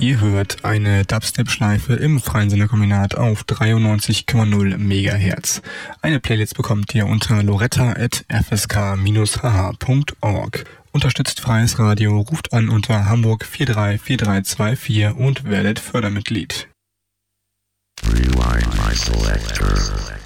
Ihr hört eine Dubstep-Schleife im freien Senderkombinat auf 93,0 MHz. Eine Playlist bekommt ihr unter loretta@fsk-hh.org. Unterstützt freies Radio, ruft an unter Hamburg 434324 und werdet Fördermitglied. Rewind my selector.